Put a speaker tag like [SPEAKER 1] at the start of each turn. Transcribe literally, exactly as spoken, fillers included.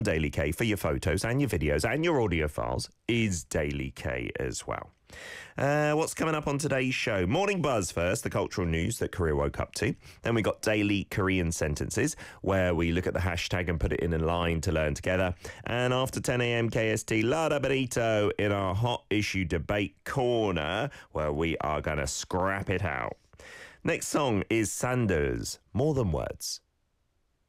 [SPEAKER 1] Daily K for your photos and your videos and your audio files is Daily K as well. Uh, what's coming up on today's show? Morning Buzz first, the cultural news that Korea woke up to. Then we got Daily Korean Sentences, where we look at the hashtag and put it in a line to learn together. And after ten a m K S T, Lada Benito in our hot issue debate corner, where we are going to scrap it out. Next song is Sanders, More Than Words.